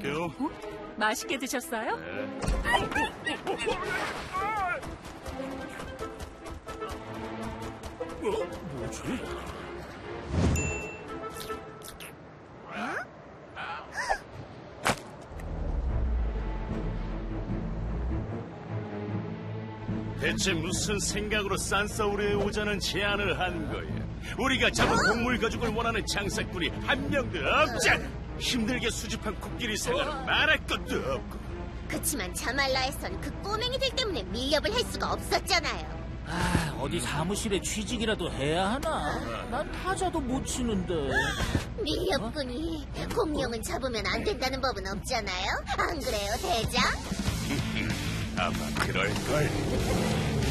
먹을게요. 맛있게 드셨어요? 뭐지? 대체 무슨 생각으로 산사우르에 오자는 제안을 한 거야? 우리가 잡은 곡물 가죽을 원하는 장사꾼이 한 명도 없잖아. 힘들게 수집한 코끼리 생활은 말할 것도 없고. 그치만 자말라에선 그 꼬맹이들 때문에 밀렵을 할 수가 없었잖아요. 어디 사무실에 취직이라도 해야 하나? 난 타자도 못 치는데. 밀렵꾼이 공룡은 잡으면 안 된다는 법은 없잖아요. 안 그래요, 대장? 아마 그럴걸.